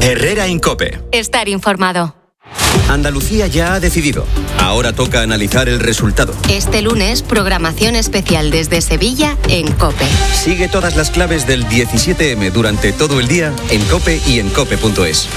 Herrera Incope. Estar informado. Andalucía ya ha decidido. Ahora toca analizar el resultado. Este lunes, programación especial desde Sevilla en COPE. Sigue todas las claves del 17M durante todo el día en COPE y en COPE.es.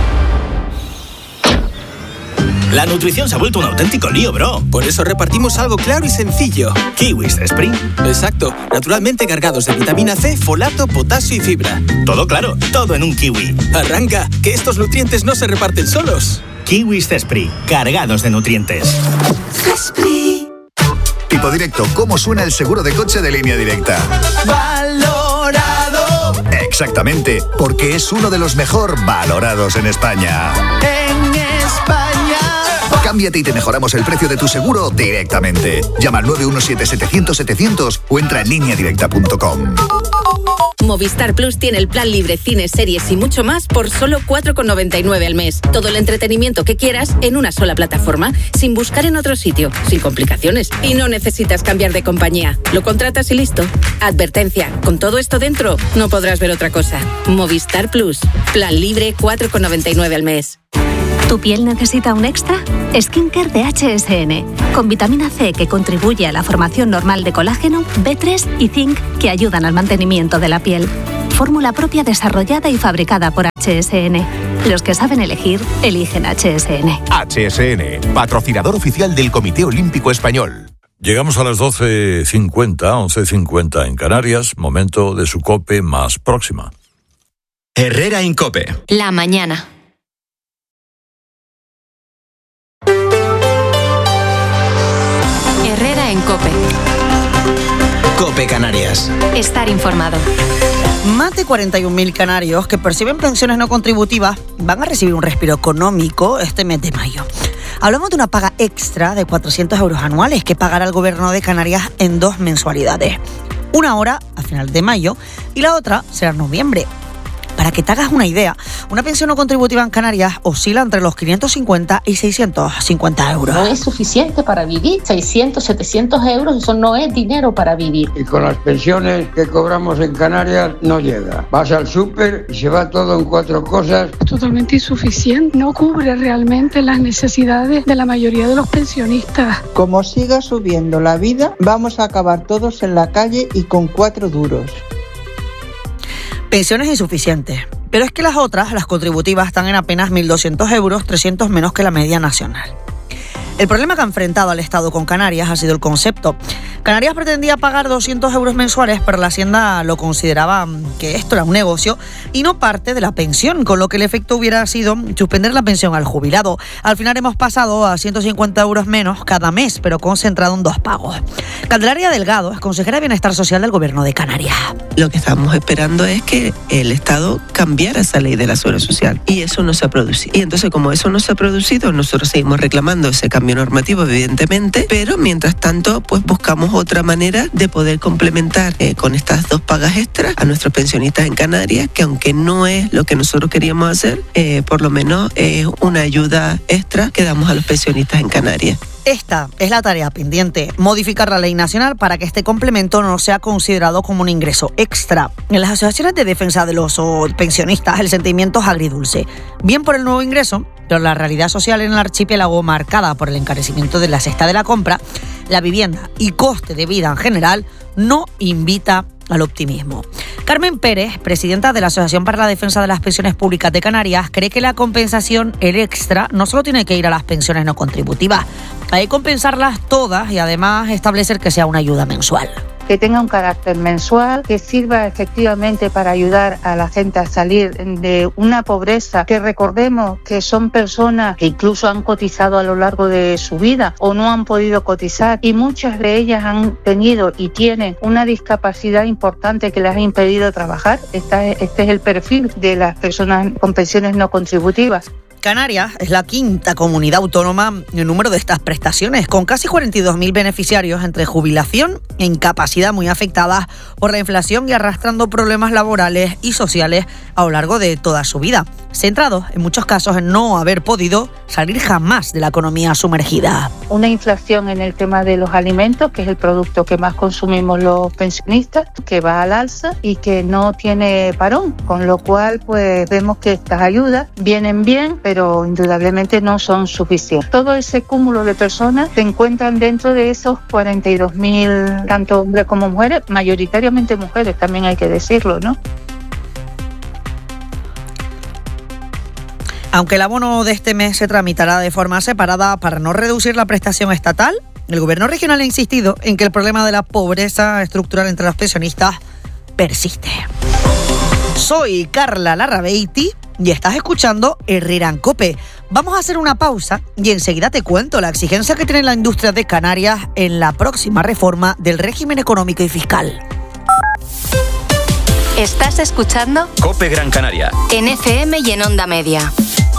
La nutrición se ha vuelto un auténtico lío, bro. Por eso repartimos algo claro y sencillo. Kiwis Spring. Exacto. Naturalmente cargados de vitamina C, folato, potasio y fibra. Todo claro, todo en un kiwi. Arranca, que estos nutrientes no se reparten solos. Kiwis Spring, cargados de nutrientes. Esprit. Tipo Directo, ¿cómo suena el seguro de coche de Línea Directa? Valorado. Exactamente, porque es uno de los mejor valorados en España. En España. Cámbiate y te mejoramos el precio de tu seguro directamente. Llama al 917-700-700 o entra en lineadirecta.com. Movistar Plus tiene el plan libre, cines, series y mucho más por solo 4,99 al mes. Todo el entretenimiento que quieras en una sola plataforma, sin buscar en otro sitio, sin complicaciones. Y no necesitas cambiar de compañía. Lo contratas y listo. Advertencia, con todo esto dentro, no podrás ver otra cosa. Movistar Plus, plan libre, 4,99 al mes. ¿Tu piel necesita un extra? Skincare de HSN, con vitamina C que contribuye a la formación normal de colágeno, B3 y zinc que ayudan al mantenimiento de la piel. Fórmula propia desarrollada y fabricada por HSN. Los que saben elegir, eligen HSN. HSN, patrocinador oficial del Comité Olímpico Español. Llegamos a las 12:50, 11:50 en Canarias, momento de su COPE más próxima. Herrera Incope. La mañana. Herrera en COPE. COPE Canarias. Estar informado. Más de 41.000 canarios que perciben pensiones no contributivas van a recibir un respiro económico este mes de mayo. Hablamos de una paga extra de 400 euros anuales que pagará el Gobierno de Canarias en 2 mensualidades. Una ahora a final de mayo y la otra será en noviembre. Para que te hagas una idea, una pensión no contributiva en Canarias oscila entre los 550 y 650 euros. No es suficiente para vivir. 600, 700 euros, eso no es dinero para vivir. Y con las pensiones que cobramos en Canarias no llega. Vas al súper y se va todo en 4 cosas. Totalmente insuficiente. No cubre realmente las necesidades de la mayoría de los pensionistas. Como siga subiendo la vida, vamos a acabar todos en la calle y con 4 duros. Pensiones insuficientes. Pero es que las otras, las contributivas, están en apenas 1.200 euros, 300 menos que la media nacional. El problema que ha enfrentado al Estado con Canarias ha sido el concepto. Canarias pretendía pagar 200 euros mensuales, pero la Hacienda lo consideraba que esto era un negocio y no parte de la pensión, con lo que el efecto hubiera sido suspender la pensión al jubilado. Al final hemos pasado a 150 euros menos cada mes, pero concentrado en 2 pagos. Candelaria Delgado es consejera de Bienestar Social del Gobierno de Canarias. Lo que estamos esperando es que el Estado cambiara esa ley de la seguridad social y eso no se ha producido. Y entonces, como eso no se ha producido, nosotros seguimos reclamando ese cambio normativo, evidentemente, pero mientras tanto, pues buscamos otra manera de poder complementar con estas 2 pagas extras a nuestros pensionistas en Canarias, que aunque no es lo que nosotros queríamos hacer, por lo menos es una ayuda extra que damos a los pensionistas en Canarias. Esta es la tarea pendiente, modificar la ley nacional para que este complemento no sea considerado como un ingreso extra. En las asociaciones de defensa de los pensionistas el sentimiento es agridulce. Bien por el nuevo ingreso, pero la realidad social en el archipiélago, marcada por el encarecimiento de la cesta de la compra, la vivienda y coste de vida en general, no invita al optimismo. Carmen Pérez, presidenta de la Asociación para la Defensa de las Pensiones Públicas de Canarias, cree que la compensación, el extra, no solo tiene que ir a las pensiones no contributivas, hay que compensarlas todas y además establecer que sea una ayuda mensual. Que tenga un carácter mensual, que sirva efectivamente para ayudar a la gente a salir de una pobreza, que recordemos que son personas que incluso han cotizado a lo largo de su vida o no han podido cotizar y muchas de ellas han tenido y tienen una discapacidad importante que les ha impedido trabajar. Este es el perfil de las personas con pensiones no contributivas. Canarias es la quinta comunidad autónoma en número de estas prestaciones, con casi 42.000 beneficiarios entre jubilación e incapacidad muy afectadas por la inflación y arrastrando problemas laborales y sociales a lo largo de toda su vida, centrados en muchos casos en no haber podido salir jamás de la economía sumergida. Una inflación en el tema de los alimentos, que es el producto que más consumimos los pensionistas, que va al alza y que no tiene parón, con lo cual pues vemos que estas ayudas vienen bien, pero indudablemente no son suficientes. Todo ese cúmulo de personas se encuentran dentro de esos 42.000, tanto hombres como mujeres, mayoritariamente mujeres, también hay que decirlo, ¿no? Aunque el abono de este mes se tramitará de forma separada para no reducir la prestación estatal, el gobierno regional ha insistido en que el problema de la pobreza estructural entre los pensionistas persiste. Soy Carla Larrabeiti y estás escuchando Herrera en COPE. Vamos a hacer una pausa y enseguida te cuento la exigencia que tiene la industria de Canarias en la próxima reforma del régimen económico y fiscal. ¿Estás escuchando? COPE Gran Canaria. En FM y en Onda Media.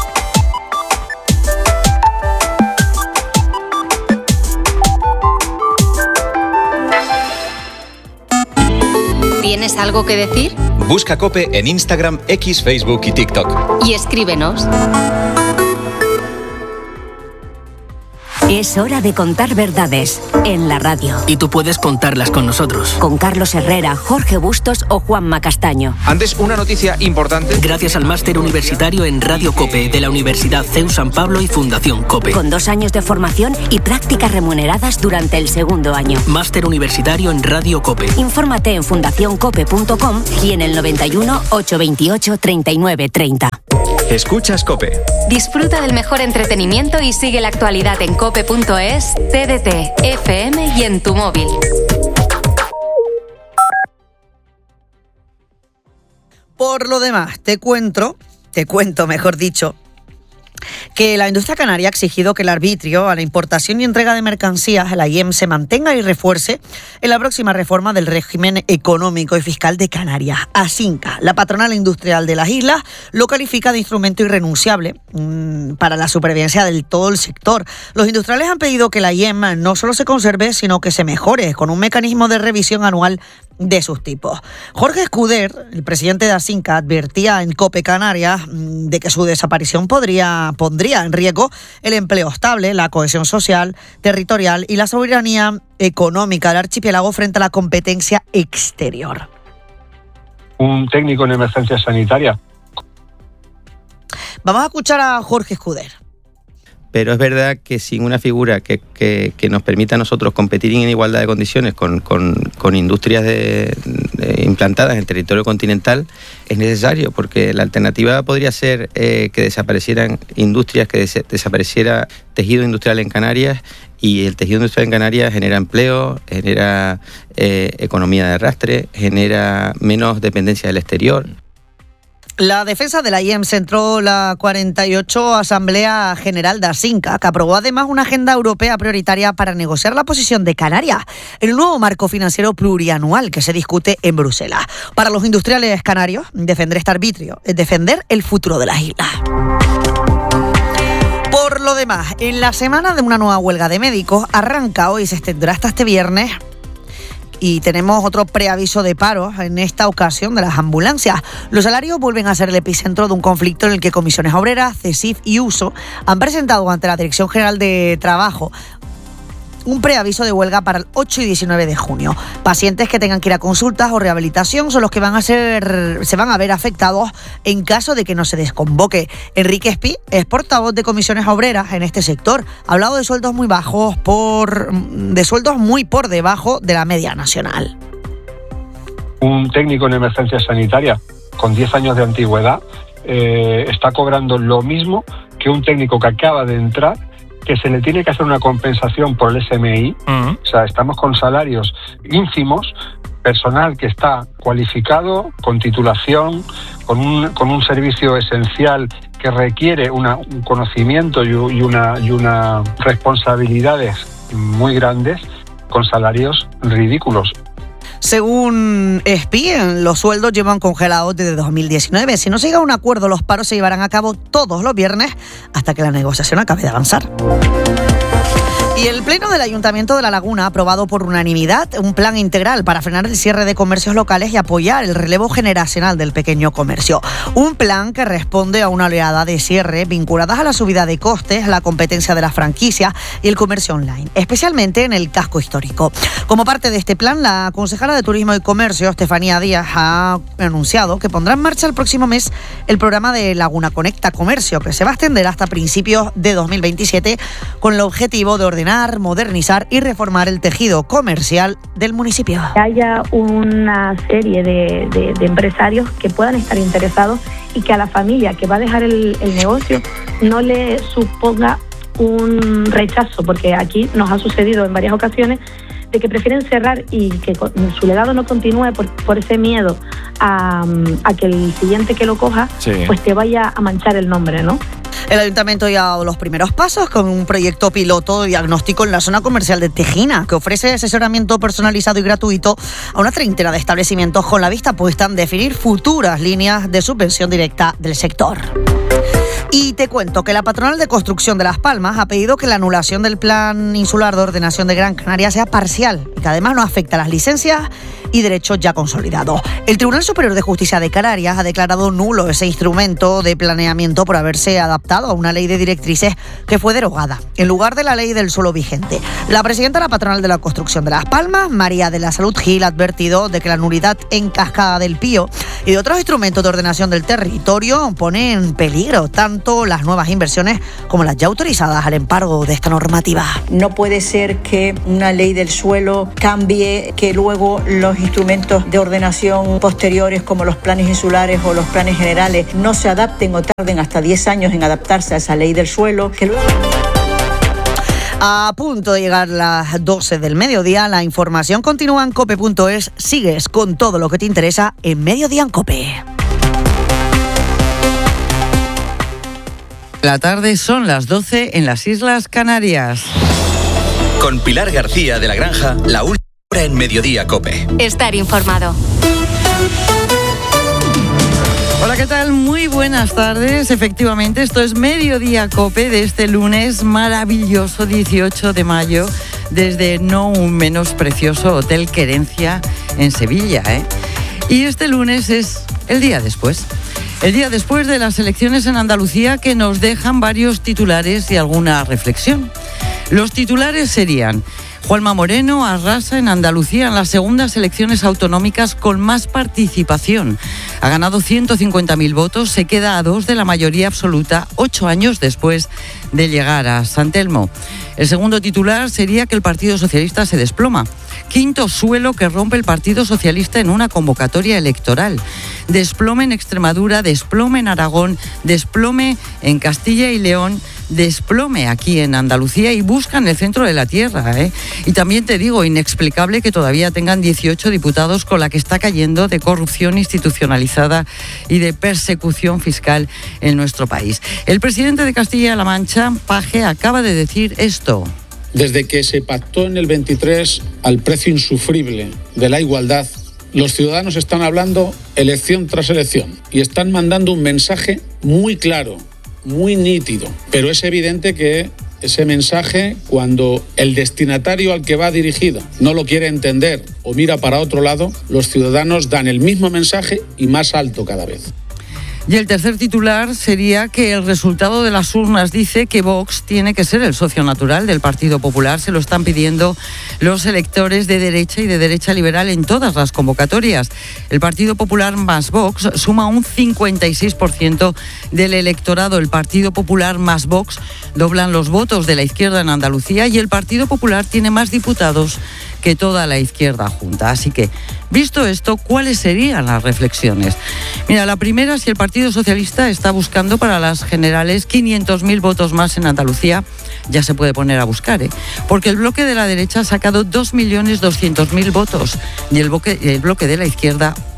¿Tienes algo que decir? Busca COPE en Instagram, X, Facebook y TikTok. Y escríbenos. Es hora de contar verdades en la radio. Y tú puedes contarlas con nosotros. Con Carlos Herrera, Jorge Bustos o Juanma Castaño. Antes, una noticia importante. Gracias al máster universitario en Radio COPE de la Universidad CEU San Pablo y Fundación COPE. Con 2 años de formación y prácticas remuneradas durante el segundo año. Máster universitario en Radio COPE. Infórmate en fundacioncope.com y en el 91 828 39 30. Escuchas COPE. Disfruta del mejor entretenimiento y sigue la actualidad en cope.es, TDT, FM y en tu móvil. Por lo demás, te cuento, mejor dicho, que la industria canaria ha exigido que el arbitrio a la importación y entrega de mercancías, la IEM, se mantenga y refuerce en la próxima reforma del régimen económico y fiscal de Canarias. ASINCA, la patronal industrial de las islas, lo califica de instrumento irrenunciable para la supervivencia del todo el sector. Los industriales han pedido que la IEM no solo se conserve, sino que se mejore con un mecanismo de revisión anual de sus tipos. Jorge Escuder, el presidente de ASINCA, advertía en COPE Canarias de que su desaparición pondría en riesgo el empleo estable, la cohesión social, territorial y la soberanía económica del archipiélago frente a la competencia exterior. Un técnico en emergencia sanitaria. Vamos a escuchar a Jorge Escuder. Pero es verdad que sin una figura que nos permita a nosotros competir en igualdad de condiciones con industrias implantadas en el territorio continental es necesario, porque la alternativa podría ser que desaparecieran industrias, que desapareciera tejido industrial en Canarias, y el tejido industrial en Canarias genera empleo, genera economía de arrastre, genera menos dependencia del exterior. La defensa de la IEM centró la 48 Asamblea General de ASINCA, que aprobó además una agenda europea prioritaria para negociar la posición de Canarias en el nuevo marco financiero plurianual que se discute en Bruselas. Para los industriales canarios, defender este arbitrio es defender el futuro de las islas. Por lo demás, en la semana de una nueva huelga de médicos, arranca hoy y se extenderá hasta este viernes. Y tenemos otro preaviso de paro, en esta ocasión de las ambulancias. Los salarios vuelven a ser el epicentro de un conflicto en el que Comisiones Obreras, CESIF y USO han presentado ante la Dirección General de Trabajo un preaviso de huelga para el 8 y 19 de junio. Pacientes que tengan que ir a consultas o rehabilitación son los que se van a ver afectados en caso de que no se desconvoque. Enrique Espí es portavoz de Comisiones Obreras en este sector. Ha hablado de sueldos muy bajos, de sueldos muy por debajo de la media nacional. Un técnico en emergencia sanitaria con 10 años de antigüedad está cobrando lo mismo que un técnico que acaba de entrar, que se le tiene que hacer una compensación por el SMI. O sea, estamos con salarios ínfimos, personal que está cualificado, con titulación, con un servicio esencial que requiere un conocimiento y una responsabilidades muy grandes, con salarios ridículos. Según Spien, los sueldos llevan congelados desde 2019. Si no se llega a un acuerdo, los paros se llevarán a cabo todos los viernes hasta que la negociación acabe de avanzar. Y el Pleno del Ayuntamiento de La Laguna ha aprobado por unanimidad un plan integral para frenar el cierre de comercios locales y apoyar el relevo generacional del pequeño comercio. Un plan que responde a una oleada de cierre vinculadas a la subida de costes, la competencia de la franquicia y el comercio online, especialmente en el casco histórico. Como parte de este plan, la concejala de Turismo y Comercio, Estefanía Díaz, ha anunciado que pondrá en marcha el próximo mes el programa de Laguna Conecta Comercio, que se va a extender hasta principios de 2027 con el objetivo de ordenar, modernizar y reformar el tejido comercial del municipio. Que haya una serie de empresarios que puedan estar interesados y que a la familia que va a dejar el negocio no le suponga un rechazo, porque aquí nos ha sucedido en varias ocasiones de que prefieren cerrar y que su legado no continúe por ese miedo a que el siguiente que lo coja pues te vaya a manchar el nombre, ¿no? El Ayuntamiento ya ha dado los primeros pasos con un proyecto piloto de diagnóstico en la zona comercial de Tejina, que ofrece asesoramiento personalizado y gratuito a una treintena de establecimientos con la vista puesta en definir futuras líneas de subvención directa del sector. Y te cuento que la patronal de construcción de Las Palmas ha pedido que la anulación del plan insular de ordenación de Gran Canaria sea parcial y que además no afecte a las licencias y derechos ya consolidados. El Tribunal Superior de Justicia de Canarias ha declarado nulo ese instrumento de planeamiento por haberse adaptado a una ley de directrices que fue derogada, en lugar de la ley del suelo vigente. La presidenta de la patronal de la construcción de Las Palmas, María de la Salud Gil, ha advertido de que la nulidad en Cascada del Pío y de otros instrumentos de ordenación del territorio pone en peligro tanto las nuevas inversiones como las ya autorizadas al amparo de esta normativa. No puede ser que una ley del suelo cambie, que luego los instrumentos de ordenación posteriores como los planes insulares o los planes generales no se adapten o tarden hasta 10 años en adaptarse a esa ley del suelo. Que luego... A punto de llegar las 12 del mediodía, la información continúa en cope.es. Sigues con todo lo que te interesa en Mediodía en Cope. La tarde son las 12 en las Islas Canarias. Con Pilar García de la Granja, la última hora en Mediodía Cope. Estar informado. Hola, ¿qué tal? Muy buenas tardes. Efectivamente, esto es Mediodía Cope de este lunes maravilloso 18 de mayo desde no un menos precioso Hotel Querencia en Sevilla, Y este lunes es el día después. El día después de las elecciones en Andalucía, que nos dejan varios titulares y alguna reflexión. Los titulares serían: Juanma Moreno arrasa en Andalucía en las segundas elecciones autonómicas con más participación. Ha ganado 150.000 votos, se queda a 2 de la mayoría absoluta 8 años después de llegar a San Telmo. El segundo titular sería que el Partido Socialista se desploma. Quinto suelo que rompe el Partido Socialista en una convocatoria electoral. Desplome en Extremadura, desplome en Aragón, desplome en Castilla y León, desplome aquí en Andalucía y buscan el centro de la tierra. Y también te digo, inexplicable que todavía tengan 18 diputados con la que está cayendo de corrupción institucionalizada y de persecución fiscal en nuestro país. El presidente de Castilla-La Mancha, Paje, acaba de decir esto. Desde que se pactó en el 23 al precio insufrible de la igualdad, los ciudadanos están hablando elección tras elección y están mandando un mensaje muy claro, muy nítido, pero es evidente que ese mensaje, cuando el destinatario al que va dirigido no lo quiere entender o mira para otro lado, los ciudadanos dan el mismo mensaje y más alto cada vez. Y el tercer titular sería que el resultado de las urnas dice que Vox tiene que ser el socio natural del Partido Popular. Se lo están pidiendo los electores de derecha y de derecha liberal en todas las convocatorias. El Partido Popular más Vox suma un 56% del electorado. El Partido Popular más Vox doblan los votos de la izquierda en Andalucía y el Partido Popular tiene más diputados que toda la izquierda junta. Así que, visto esto, ¿cuáles serían las reflexiones? Mira, la primera, si el Partido Socialista está buscando para las generales 500.000 votos más en Andalucía, ya se puede poner a buscar, porque el bloque de la derecha ha sacado 2.200.000 votos y el bloque de la izquierda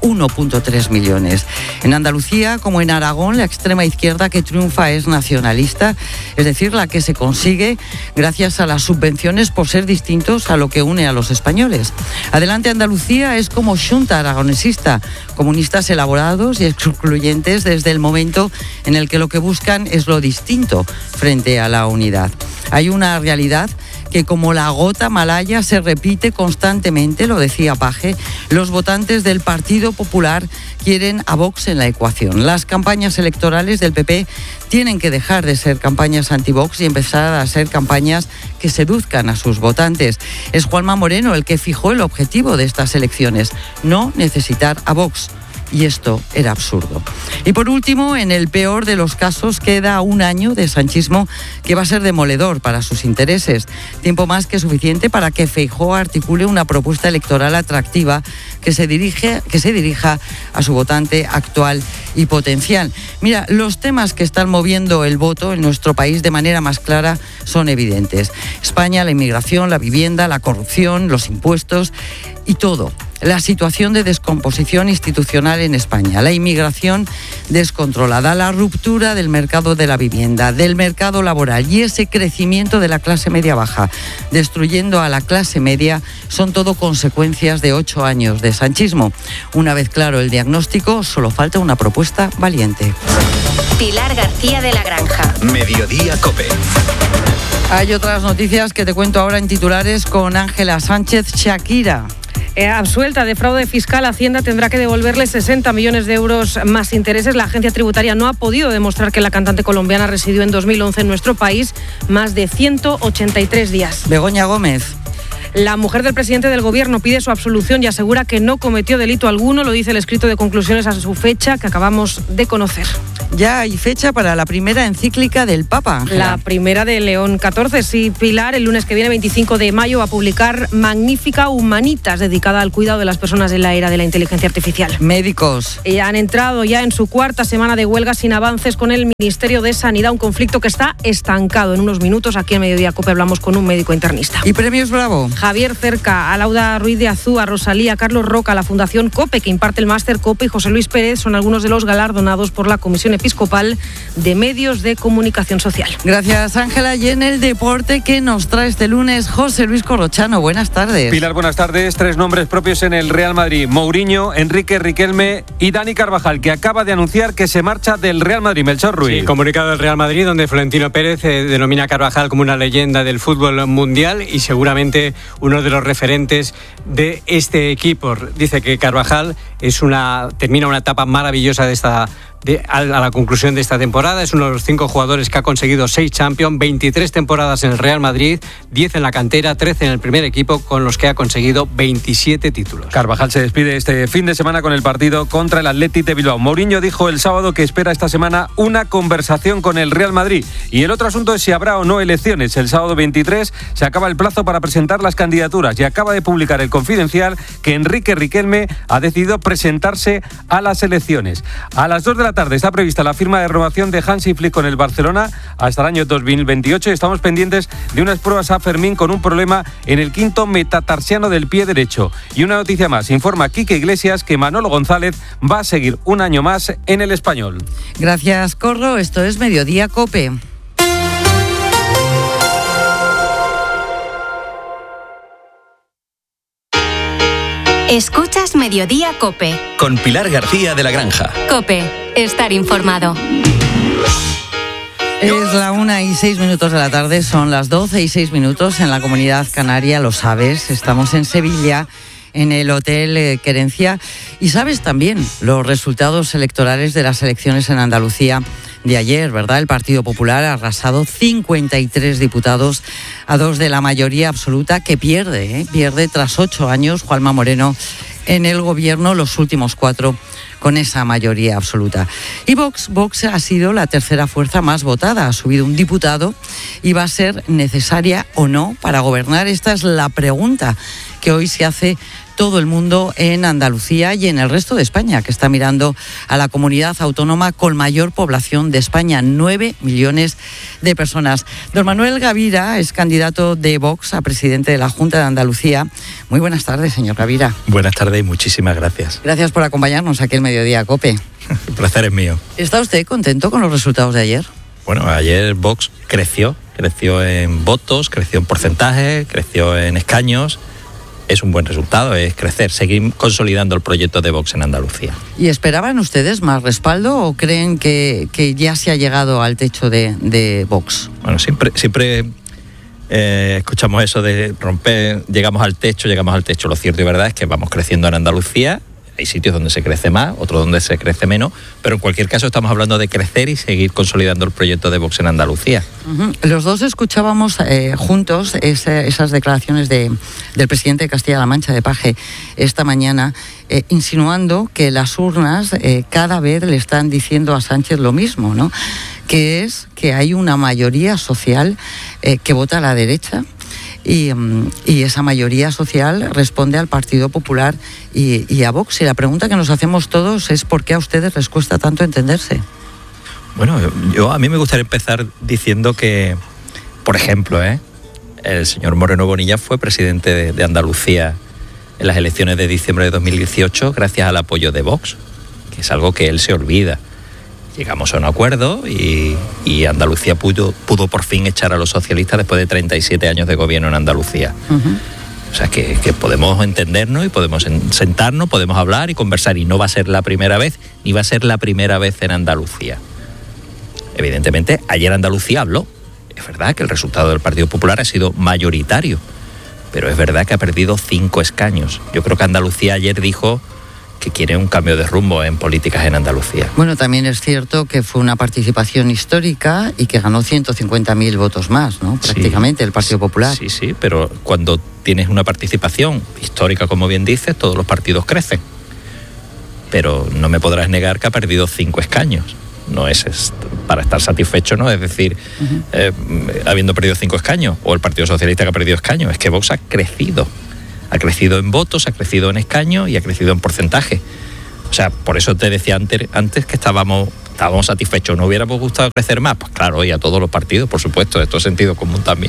1,3 millones. En Andalucía, como en Aragón, la extrema izquierda que triunfa es nacionalista, es decir, la que se consigue gracias a las subvenciones por ser distintos a lo que une a los españoles. Adelante Andalucía es como Xunta aragonesista, comunistas elaborados y excluyentes desde el momento en el que lo que buscan es lo distinto frente a la unidad. Hay una realidad que como la gota malaya se repite constantemente, lo decía Paje, los votantes del Partido Popular quieren a Vox en la ecuación. Las campañas electorales del PP tienen que dejar de ser campañas anti-Vox y empezar a ser campañas que seduzcan a sus votantes. Es Juanma Moreno el que fijó el objetivo de estas elecciones, no necesitar a Vox. Y esto era absurdo. Y por último, en el peor de los casos, queda un año de sanchismo que va a ser demoledor para sus intereses. Tiempo más que suficiente para que Feijóo articule una propuesta electoral atractiva que se dirija a su votante actual y potencial. Mira, los temas que están moviendo el voto en nuestro país de manera más clara son evidentes. España, la inmigración, la vivienda, la corrupción, los impuestos y todo. La situación de descomposición institucional en España, la inmigración descontrolada, la ruptura del mercado de la vivienda, del mercado laboral y ese crecimiento de la clase media-baja, destruyendo a la clase media, son todo consecuencias de 8 años de sanchismo. Una vez claro el diagnóstico, solo falta una propuesta valiente. Pilar García de la Granja. Mediodía COPE. Hay otras noticias que te cuento ahora en titulares con Ángela Sánchez. Shakira. Absuelta de fraude fiscal, Hacienda tendrá que devolverle 60 millones de euros más intereses. La agencia tributaria no ha podido demostrar que la cantante colombiana residió en 2011 en nuestro país más de 183 días. Begoña Gómez. La mujer del presidente del gobierno pide su absolución y asegura que no cometió delito alguno, lo dice el escrito de conclusiones a su fecha que acabamos de conocer. Ya hay fecha para la primera encíclica del Papa, Ángela. La primera de León XIV, sí, Pilar, el lunes que viene, 25 de mayo, va a publicar Magnífica Humanitas, dedicada al cuidado de las personas en la era de la inteligencia artificial. Médicos. Han entrado ya en su cuarta semana de huelga sin avances con el Ministerio de Sanidad, un conflicto que está estancado. En unos minutos, aquí en Mediodía COPE, hablamos con un médico internista. ¿Y premios Bravo? Javier Cerca, a Lauda Ruiz de Azúa, Rosalía, Carlos Roca, la Fundación COPE, que imparte el máster COPE, y José Luis Pérez son algunos de los galardonados por la Comisión Episcopal de Medios de Comunicación Social. Gracias, Ángela. Y en el deporte, ¿qué nos trae este lunes José Luis Corrochano? Buenas tardes. Pilar, buenas tardes. 3 nombres propios en el Real Madrid: Mourinho, Enrique Riquelme y Dani Carvajal, que acaba de anunciar que se marcha del Real Madrid. Melchor Ruiz. Sí, comunicado del Real Madrid, donde Florentino Pérez denomina a Carvajal como una leyenda del fútbol mundial y seguramente uno de los referentes de este equipo. Dice que Carvajal termina una etapa maravillosa a la conclusión de esta temporada. Es uno de los 5 jugadores que ha conseguido 6 Champions, 23 temporadas en el Real Madrid, 10 en la cantera, 13 en el primer equipo, con los que ha conseguido 27 títulos. Carvajal se despide este fin de semana con el partido contra el Athletic de Bilbao. Mourinho dijo el sábado que espera esta semana una conversación con el Real Madrid. Y el otro asunto es si habrá o no elecciones. El sábado 23 se acaba el plazo para presentar las candidaturas y acaba de publicar el Confidencial que Enrique Riquelme ha decidido presentarse a las elecciones. A las 2 de la tarde está prevista la firma de renovación de Hansi Flick con el Barcelona hasta el año 2028 y estamos pendientes de unas pruebas a Fermín con un problema en el quinto metatarsiano del pie derecho. Y una noticia más, informa Quique Iglesias que Manolo González va a seguir un año más en el Español. Gracias, Corro. Esto es Mediodía COPE. Escuchas Mediodía COPE. Con Pilar García de la Granja. COPE, estar informado. Es la 1:06 de la tarde, son las 12:06 en la Comunidad Canaria, lo sabes. Estamos en Sevilla, en el Hotel Querencia. Y sabes también los resultados electorales de las elecciones en Andalucía de ayer, ¿verdad? El Partido Popular ha arrasado 53 diputados a 2 de la mayoría absoluta que pierde tras 8 años Juanma Moreno en el gobierno, los últimos 4 con esa mayoría absoluta. Y Vox ha sido la tercera fuerza más votada, ha subido un diputado y va a ser necesaria o no para gobernar. Esta es la pregunta que hoy se hace todo el mundo en Andalucía y en el resto de España, que está mirando a la comunidad autónoma con mayor población de España, 9 millones de personas. Don Manuel Gavira es candidato de Vox a presidente de la Junta de Andalucía. Muy buenas tardes, señor Gavira. Buenas tardes y muchísimas gracias. Gracias por acompañarnos aquí en Mediodía COPE. El placer es mío. ¿Está usted contento con los resultados de ayer? Bueno, ayer Vox creció en votos, creció en porcentaje, creció en escaños. Es un buen resultado, es crecer, seguir consolidando el proyecto de Vox en Andalucía. ¿Y esperaban ustedes más respaldo o creen que ya se ha llegado al techo de Vox? Bueno, siempre escuchamos eso de romper, llegamos al techo. Lo cierto y verdad es que vamos creciendo en Andalucía. Hay sitios donde se crece más, otros donde se crece menos, pero en cualquier caso estamos hablando de crecer y seguir consolidando el proyecto de Vox en Andalucía. Los dos escuchábamos juntos esas declaraciones del presidente de Castilla-La Mancha, de Paje, esta mañana, insinuando que las urnas cada vez le están diciendo a Sánchez lo mismo, ¿no? Que es que hay una mayoría social que vota a la derecha. Y esa mayoría social responde al Partido Popular y a Vox. Y la pregunta que nos hacemos todos es ¿por qué a ustedes les cuesta tanto entenderse? Bueno, a mí me gustaría empezar diciendo que, por ejemplo, el señor Moreno Bonilla fue presidente de Andalucía en las elecciones de diciembre de 2018 gracias al apoyo de Vox, que es algo que él se olvida. Llegamos a un acuerdo y Andalucía pudo por fin echar a los socialistas después de 37 años de gobierno en Andalucía. O sea, que podemos entendernos y podemos sentarnos, podemos hablar y conversar. Y no va a ser la primera vez, ni va a ser la primera vez en Andalucía. Evidentemente, ayer Andalucía habló. Es verdad que el resultado del Partido Popular ha sido mayoritario, pero es verdad que ha perdido 5 escaños. Yo creo que Andalucía ayer dijo que quiere un cambio de rumbo en políticas en Andalucía. Bueno, también es cierto que fue una participación histórica y que ganó 150.000 votos más, ¿no? Prácticamente, el Partido Popular. Sí, pero cuando tienes una participación histórica, como bien dices, todos los partidos crecen. Pero no me podrás negar que ha perdido 5 escaños. No es para estar satisfecho, ¿no? Es decir, habiendo perdido 5 escaños, o el Partido Socialista que ha perdido escaños, es que Vox ha crecido. Ha crecido en votos, ha crecido en escaños y ha crecido en porcentaje. O sea, por eso te decía antes que estábamos satisfechos. ¿No hubiéramos gustado crecer más? Pues claro, y a todos los partidos, por supuesto, esto es sentido común también.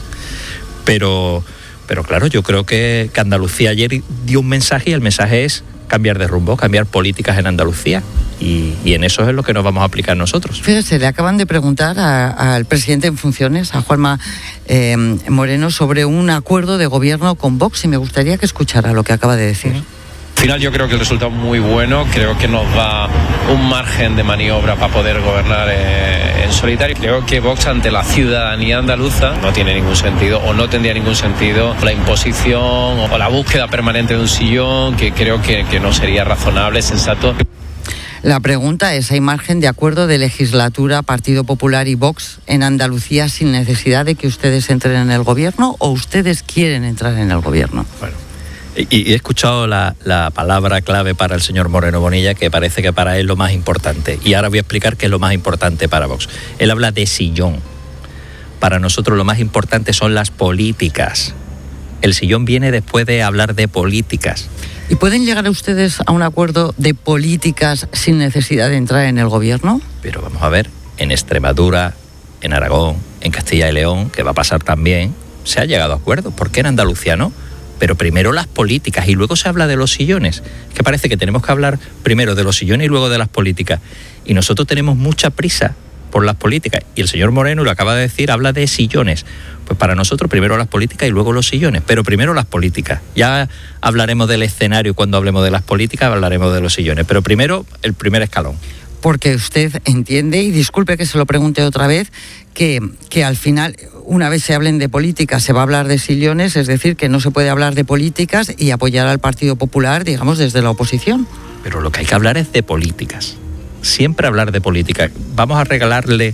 Pero claro, yo creo que Andalucía ayer dio un mensaje y el mensaje es cambiar de rumbo, cambiar políticas en Andalucía. Y en eso es lo que nos vamos a aplicar nosotros. Fíjese, le acaban de preguntar al presidente en funciones, a Juanma Moreno, sobre un acuerdo de gobierno con Vox y me gustaría que escuchara lo que acaba de decir. Al final yo creo que el resultado es muy bueno, creo que nos da un margen de maniobra para poder gobernar en solitario. Creo que Vox ante la ciudadanía andaluza no tiene ningún sentido o no tendría ningún sentido la imposición o la búsqueda permanente de un sillón, que creo que no sería razonable, sensato. La pregunta es, ¿hay margen de acuerdo de legislatura, Partido Popular y Vox en Andalucía sin necesidad de que ustedes entren en el gobierno o ustedes quieren entrar en el gobierno? Bueno, y he escuchado la palabra clave para el señor Moreno Bonilla, que parece que para él es lo más importante. Y ahora voy a explicar qué es lo más importante para Vox. Él habla de sillón. Para nosotros lo más importante son las políticas. El sillón viene después de hablar de políticas. ¿Y pueden llegar ustedes a un acuerdo de políticas sin necesidad de entrar en el gobierno? Pero vamos a ver, en Extremadura, en Aragón, en Castilla y León, que va a pasar también, se ha llegado a acuerdos. ¿Por qué en Andalucía no? Pero primero las políticas y luego se habla de los sillones. Que parece que tenemos que hablar primero de los sillones y luego de las políticas. Y nosotros tenemos mucha prisa por las políticas. Y el señor Moreno, lo acaba de decir, habla de sillones. Pues para nosotros primero las políticas y luego los sillones, pero primero las políticas. Ya hablaremos del escenario cuando hablemos de las políticas, hablaremos de los sillones, pero primero el primer escalón. Porque usted entiende, y disculpe que se lo pregunte otra vez, que al final, una vez se hablen de políticas, se va a hablar de sillones, es decir, que no se puede hablar de políticas y apoyar al Partido Popular, digamos, desde la oposición. Pero lo que hay que hablar es de políticas. Siempre hablar de política. Vamos a regalarle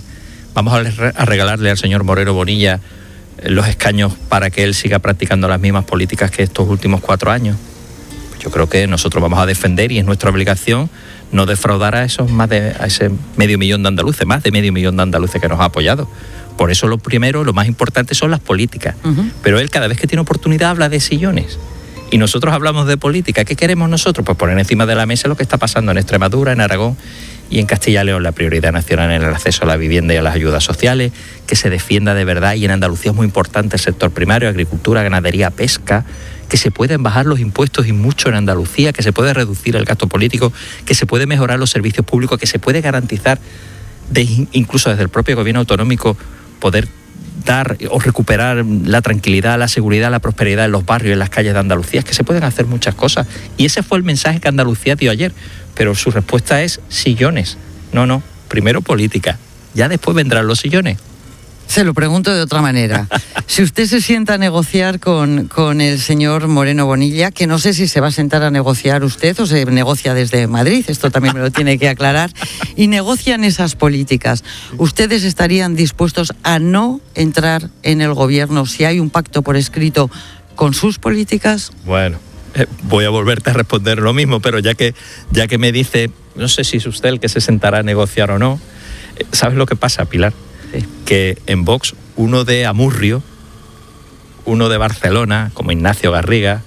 al señor Moreno Bonilla los escaños para que él siga practicando las mismas políticas que estos últimos 4 años. Yo creo que nosotros vamos a defender y es nuestra obligación no defraudar a ese medio millón de andaluces, más de medio millón de andaluces que nos ha apoyado. Por eso lo primero, lo más importante son las políticas. Pero él cada vez que tiene oportunidad habla de sillones. Y nosotros hablamos de política. ¿Qué queremos nosotros? Pues poner encima de la mesa lo que está pasando en Extremadura, en Aragón y en Castilla y León. La prioridad nacional en el acceso a la vivienda y a las ayudas sociales, que se defienda de verdad. Y en Andalucía es muy importante el sector primario, agricultura, ganadería, pesca, que se pueden bajar los impuestos y mucho en Andalucía, que se puede reducir el gasto político, que se puede mejorar los servicios públicos, que se puede garantizar incluso desde el propio gobierno autonómico poder dar o recuperar la tranquilidad, la seguridad, la prosperidad en los barrios, en las calles de Andalucía. Es que se pueden hacer muchas cosas. Y ese fue el mensaje que Andalucía dio ayer. Pero su respuesta es sillones. No, primero política. Ya después vendrán los sillones. Se lo pregunto de otra manera. Si usted se sienta a negociar con el señor Moreno Bonilla, que no sé si se va a sentar a negociar usted o se negocia desde Madrid, esto también me lo tiene que aclarar, y negocian esas políticas, ¿ustedes estarían dispuestos a no entrar en el gobierno si hay un pacto por escrito con sus políticas? Bueno, voy a volverte a responder lo mismo, pero ya que me dice, no sé si es usted el que se sentará a negociar o no, ¿sabes lo que pasa, Pilar? Que en Vox, uno de Amurrio, uno de Barcelona, como Ignacio Garriga,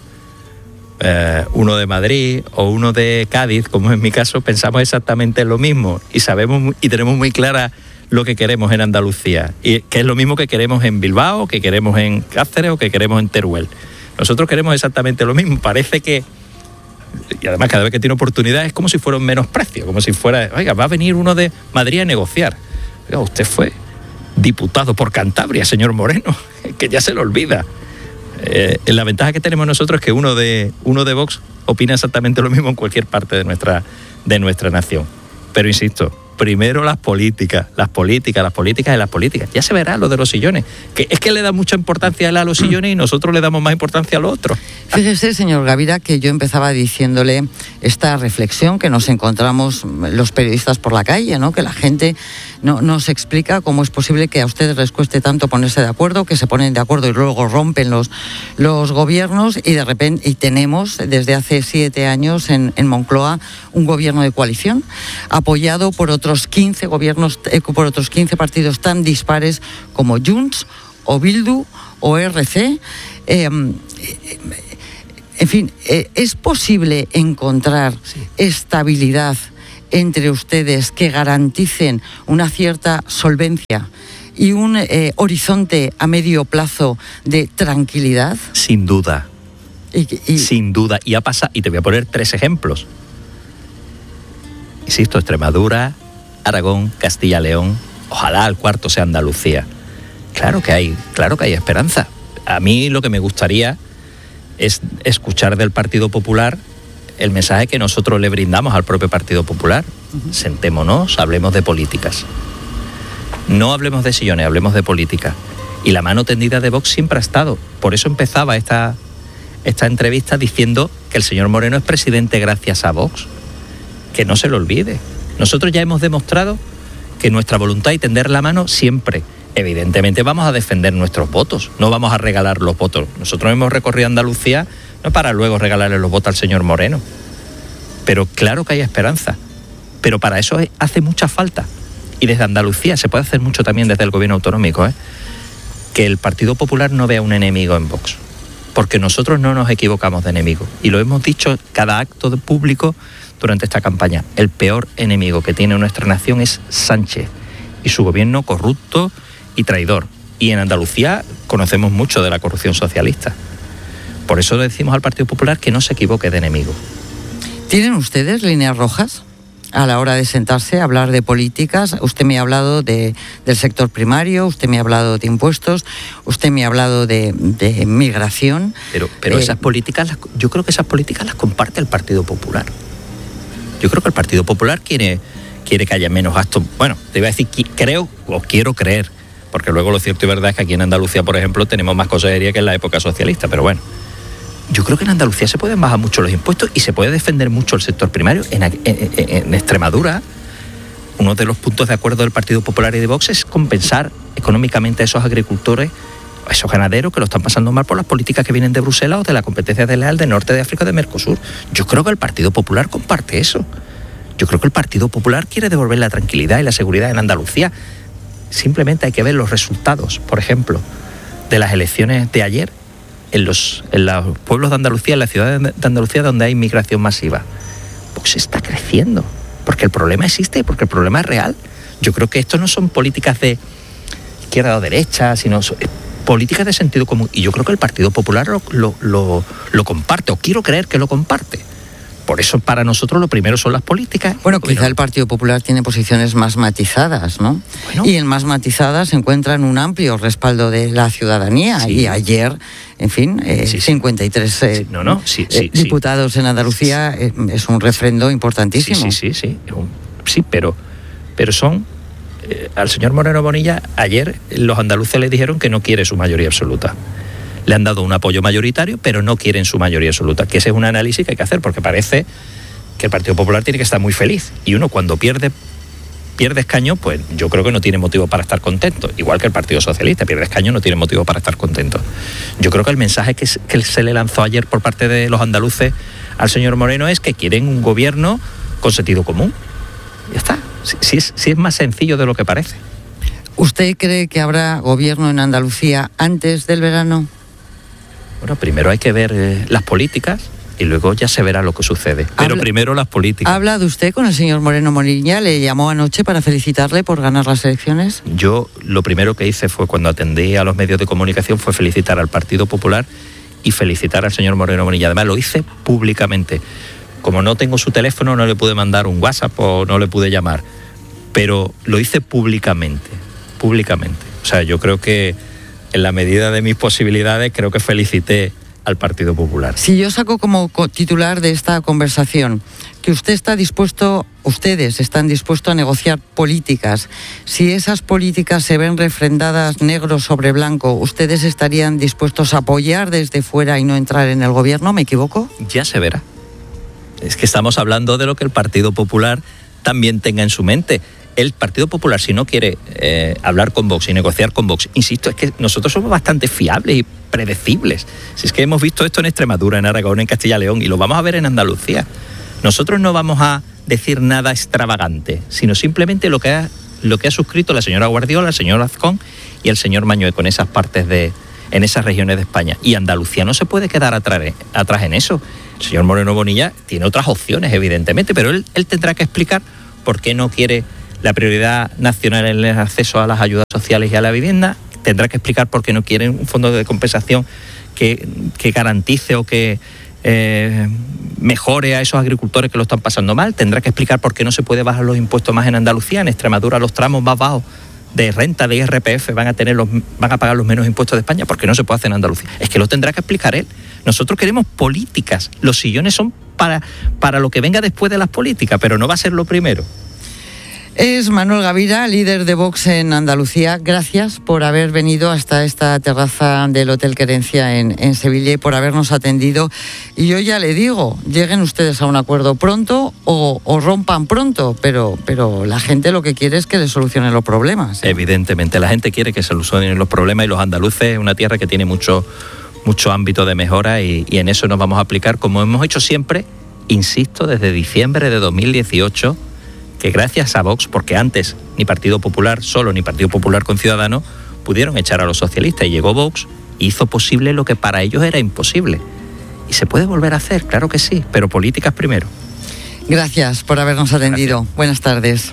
uno de Madrid o uno de Cádiz, como en mi caso, pensamos exactamente lo mismo y sabemos y tenemos muy clara lo que queremos en Andalucía, y que es lo mismo que queremos en Bilbao, que queremos en Cáceres o que queremos en Teruel. Nosotros queremos exactamente lo mismo. Parece que, y además cada vez que tiene oportunidad, es como si fuera un menosprecio, como si fuera, oiga, va a venir uno de Madrid a negociar. Oiga, usted fue diputado por Cantabria, señor Moreno, que ya se lo olvida. La ventaja que tenemos nosotros es que uno de Vox opina exactamente lo mismo en cualquier parte de nuestra nación. Pero insisto, primero las políticas. Ya se verá lo de los sillones. Que es que le da mucha importancia a los sillones y nosotros le damos más importancia a lo otro. Fíjese, señor Gavira, que yo empezaba diciéndole esta reflexión que nos encontramos los periodistas por la calle, ¿no? Que la gente no nos explica cómo es posible que a ustedes les cueste tanto ponerse de acuerdo, que se ponen de acuerdo y luego rompen los gobiernos, y de repente tenemos desde hace 7 años en Moncloa un gobierno de coalición apoyado por otros 15 gobiernos, por otros 15 partidos tan dispares como Junts o Bildu o RC. En fin, ¿es posible encontrar estabilidad entre ustedes que garanticen una cierta solvencia y un horizonte a medio plazo de tranquilidad? Sin duda. Sin duda. Y te voy a poner 3 ejemplos. Insisto, Extremadura, Aragón, Castilla y León, ojalá el cuarto sea Andalucía. Claro que hay esperanza. A mí lo que me gustaría es escuchar del Partido Popular el mensaje que nosotros le brindamos al propio Partido Popular. Sentémonos, hablemos de políticas. No hablemos de sillones, hablemos de política. Y la mano tendida de Vox siempre ha estado. Por eso empezaba esta entrevista diciendo que el señor Moreno es presidente gracias a Vox. Que no se lo olvide. Nosotros ya hemos demostrado que nuestra voluntad y tender la mano siempre. Evidentemente vamos a defender nuestros votos, no vamos a regalar los votos. Nosotros hemos recorrido Andalucía no para luego regalarle los votos al señor Moreno. Pero claro que hay esperanza. Pero para eso hace mucha falta. Y desde Andalucía se puede hacer mucho también desde el gobierno autonómico, que el Partido Popular no vea un enemigo en Vox. Porque nosotros no nos equivocamos de enemigo. Y lo hemos dicho cada acto público durante esta campaña. El peor enemigo que tiene nuestra nación es Sánchez y su gobierno corrupto y traidor. Y en Andalucía conocemos mucho de la corrupción socialista. Por eso le decimos al Partido Popular que no se equivoque de enemigo. ¿Tienen ustedes líneas rojas a la hora de sentarse a hablar de políticas? Usted me ha hablado del sector primario, usted me ha hablado de impuestos, usted me ha hablado de migración. Pero esas políticas, yo creo que esas políticas las comparte el Partido Popular. Yo creo que el Partido Popular quiere que haya menos gastos. Bueno, te iba a decir, creo o quiero creer, porque luego lo cierto y verdad es que aquí en Andalucía, por ejemplo, tenemos más consejería que en la época socialista, pero bueno. Yo creo que en Andalucía se pueden bajar mucho los impuestos y se puede defender mucho el sector primario. En Extremadura, uno de los puntos de acuerdo del Partido Popular y de Vox es compensar económicamente a esos agricultores, a esos ganaderos que lo están pasando mal por las políticas que vienen de Bruselas o de la competencia desleal del norte de África o de Mercosur. Yo creo que el Partido Popular comparte eso. Yo creo que el Partido Popular quiere devolver la tranquilidad y la seguridad en Andalucía. Simplemente hay que ver los resultados, por ejemplo, de las elecciones de ayer en los pueblos de Andalucía, en las ciudades de Andalucía donde hay inmigración masiva. Pues está creciendo, porque el problema existe, porque el problema es real. Yo creo que esto no son políticas de izquierda o derecha, sino políticas de sentido común. Y yo creo que el Partido Popular lo comparte, o quiero creer que lo comparte. Por eso para nosotros lo primero son las políticas. Bueno, quizá el Partido Popular tiene posiciones más matizadas, ¿no? Bueno. Y en más matizadas se encuentran un amplio respaldo de la ciudadanía. Sí. Y ayer, en fin, 53 diputados en Andalucía es un refrendo importantísimo. Sí, pero son... al señor Moreno Bonilla ayer los andaluces le dijeron que no quiere su mayoría absoluta. Le han dado un apoyo mayoritario, pero no quieren su mayoría absoluta, que ese es un análisis que hay que hacer, porque parece que el Partido Popular tiene que estar muy feliz, y uno cuando pierde escaño, pues yo creo que no tiene motivo para estar contento, igual que el Partido Socialista pierde escaño, no tiene motivo para estar contento. Yo creo que el mensaje que se le lanzó ayer por parte de los andaluces al señor Moreno es que quieren un gobierno con sentido común. Ya está, si es más sencillo de lo que parece. ¿Usted cree que habrá gobierno en Andalucía antes del verano? Bueno, primero hay que ver las políticas y luego ya se verá lo que sucede. Pero primero las políticas. ¿Ha hablado usted con el señor Moreno Bonilla? ¿Le llamó anoche para felicitarle por ganar las elecciones? Yo lo primero que hice fue, cuando atendí a los medios de comunicación, fue felicitar al Partido Popular y felicitar al señor Moreno Bonilla. Además lo hice públicamente. Como no tengo su teléfono, no le pude mandar un WhatsApp o no le pude llamar. Pero lo hice públicamente. O sea, yo creo que en la medida de mis posibilidades, creo que felicité al Partido Popular. Si yo saco como titular de esta conversación que ustedes están dispuestos a negociar políticas, si esas políticas se ven refrendadas negro sobre blanco, ¿ustedes estarían dispuestos a apoyar desde fuera y no entrar en el gobierno? ¿Me equivoco? Ya se verá. Es que estamos hablando de lo que el Partido Popular también tenga en su mente. El Partido Popular, si no quiere hablar con Vox y negociar con Vox, insisto, es que nosotros somos bastante fiables y predecibles. Si es que hemos visto esto en Extremadura, en Aragón, en Castilla y León, y lo vamos a ver en Andalucía. Nosotros no vamos a decir nada extravagante, sino simplemente lo que ha suscrito la señora Guardiola, el señor Azcón y el señor Mañueco en esas partes en esas regiones de España. Y Andalucía no se puede quedar atrás en eso. El señor Moreno Bonilla tiene otras opciones, evidentemente, pero él tendrá que explicar por qué no quiere la prioridad nacional en el acceso a las ayudas sociales y a la vivienda. Tendrá que explicar por qué no quiere un fondo de compensación que garantice o que mejore a esos agricultores que lo están pasando mal. Tendrá que explicar por qué no se puede bajar los impuestos más en Andalucía. En Extremadura los tramos más bajos de renta, de IRPF, van a pagar los menos impuestos de España, porque no se puede hacer en Andalucía. Es que lo tendrá que explicar él. Nosotros queremos políticas. Los sillones son para lo que venga después de las políticas, pero no va a ser lo primero. Es Manuel Gavira, líder de Vox en Andalucía. Gracias por haber venido hasta esta terraza del Hotel Querencia en Sevilla y por habernos atendido. Y yo ya le digo, lleguen ustedes a un acuerdo pronto o rompan pronto, pero la gente lo que quiere es que le solucionen los problemas. Evidentemente, la gente quiere que se solucionen los problemas, y los andaluces es una tierra que tiene mucho ámbito de mejora, y en eso nos vamos a aplicar, como hemos hecho siempre, insisto, desde diciembre de 2018, que gracias a Vox, porque antes ni Partido Popular solo ni Partido Popular con Ciudadanos pudieron echar a los socialistas, y llegó Vox y hizo posible lo que para ellos era imposible. Y se puede volver a hacer, claro que sí, pero políticas primero. Gracias por habernos atendido. Gracias. Buenas tardes.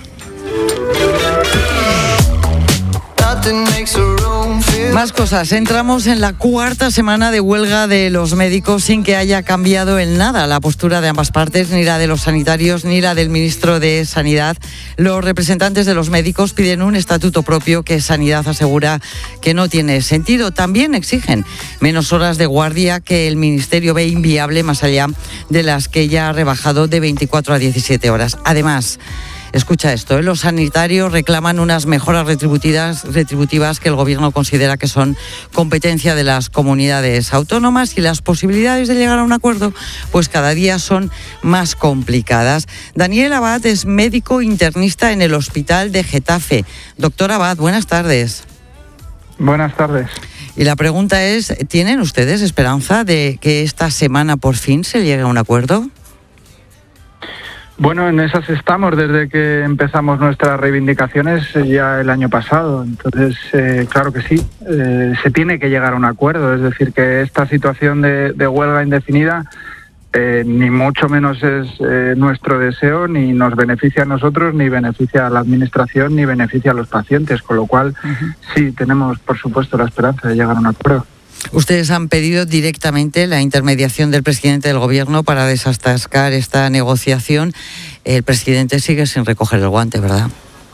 Más cosas. Entramos en la cuarta semana de huelga de los médicos sin que haya cambiado en nada la postura de ambas partes, ni la de los sanitarios ni la del ministro de Sanidad. Los representantes de los médicos piden un estatuto propio que Sanidad asegura que no tiene sentido. También exigen menos horas de guardia, que el ministerio ve inviable más allá de las que ya ha rebajado de 24 a 17 horas. Además, escucha esto, los sanitarios reclaman unas mejoras retributivas que el gobierno considera que son competencia de las comunidades autónomas, y las posibilidades de llegar a un acuerdo pues cada día son más complicadas. Daniel Abad es médico internista en el Hospital de Getafe. Doctor Abad, buenas tardes. Buenas tardes. Y la pregunta es, ¿tienen ustedes esperanza de que esta semana por fin se llegue a un acuerdo? Bueno, en esas estamos desde que empezamos nuestras reivindicaciones ya el año pasado. Entonces, claro que sí, se tiene que llegar a un acuerdo. Es decir, que esta situación de huelga indefinida ni mucho menos es nuestro deseo, ni nos beneficia a nosotros, ni beneficia a la Administración, ni beneficia a los pacientes. Con lo cual, sí, tenemos, por supuesto, la esperanza de llegar a un acuerdo. Ustedes han pedido directamente la intermediación del presidente del Gobierno para desatascar esta negociación. El presidente sigue sin recoger el guante, ¿verdad?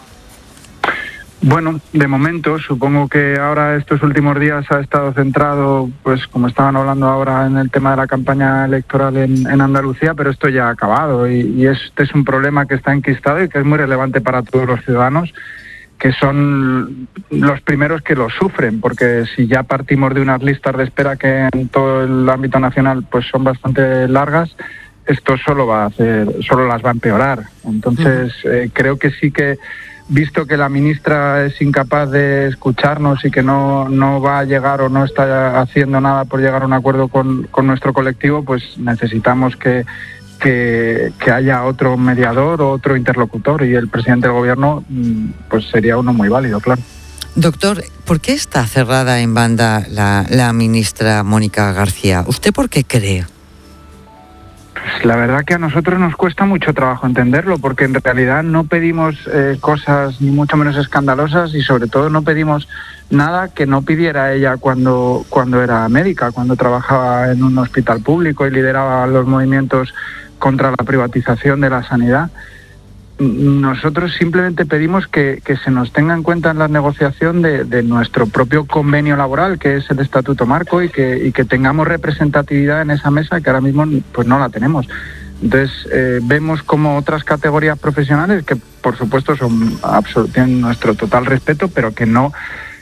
Bueno, de momento, supongo que ahora estos últimos días ha estado centrado, pues como estaban hablando ahora, en el tema de la campaña electoral en Andalucía, pero esto ya ha acabado y este es un problema que está enquistado y que es muy relevante para todos los ciudadanos, que son los primeros que lo sufren, porque si ya partimos de unas listas de espera que en todo el ámbito nacional pues son bastante largas, esto solo las va a empeorar. Entonces, creo que sí que, visto que la ministra es incapaz de escucharnos y que no va a llegar o no está haciendo nada por llegar a un acuerdo con nuestro colectivo, pues necesitamos que haya otro mediador o otro interlocutor, y el presidente del Gobierno pues sería uno muy válido, claro. Doctor, ¿por qué está cerrada en banda la ministra Mónica García? ¿Usted por qué cree? Pues la verdad que a nosotros nos cuesta mucho trabajo entenderlo, porque en realidad no pedimos cosas ni mucho menos escandalosas, y sobre todo no pedimos nada que no pidiera ella cuando era médica, cuando trabajaba en un hospital público y lideraba los movimientos contra la privatización de la sanidad. Nosotros simplemente pedimos que se nos tenga en cuenta en la negociación de nuestro propio convenio laboral, que es el Estatuto Marco, y que tengamos representatividad en esa mesa, que ahora mismo pues no la tenemos. Entonces, vemos como otras categorías profesionales, que por supuesto tienen nuestro total respeto, pero que no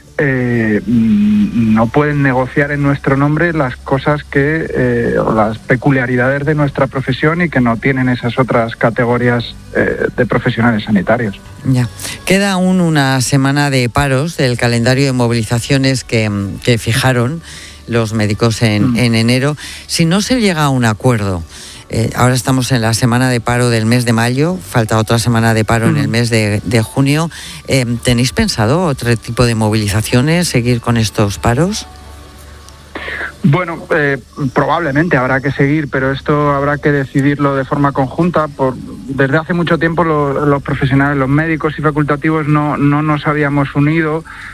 pueden negociar en nuestro nombre las cosas o las peculiaridades de nuestra profesión, y que no tienen esas otras categorías de profesionales sanitarios. Ya. Queda aún una semana de paros del calendario de movilizaciones que fijaron los médicos en enero. Si no se llega a un acuerdo, ahora estamos en la semana de paro del mes de mayo, falta otra semana de paro en el mes de junio. ¿Tenéis pensado otro tipo de movilizaciones, seguir con estos paros? Bueno, probablemente habrá que seguir, pero esto habrá que decidirlo de forma conjunta. Desde hace mucho tiempo los profesionales, los médicos y facultativos no nos habíamos unido